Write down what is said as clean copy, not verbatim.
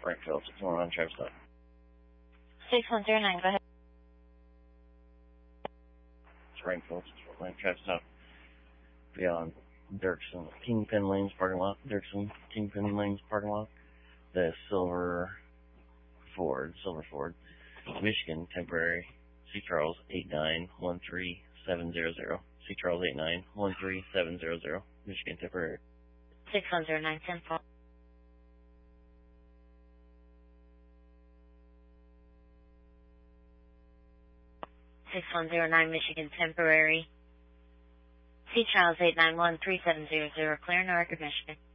Springfield, 619 Travis Stop. 6109, go ahead. Springfield, 619 Travis Stop. Beyond Dirksen, Kingpin Lanes parking lot. Dirksen, Kingpin Lanes parking lot. The Silver Ford, Michigan, temporary. C. Charles 8913700. C. Charles 8913700. Michigan, temporary. 6109, 10-4. Michigan, temporary. C. Charles 8913700, clear, no record, Michigan.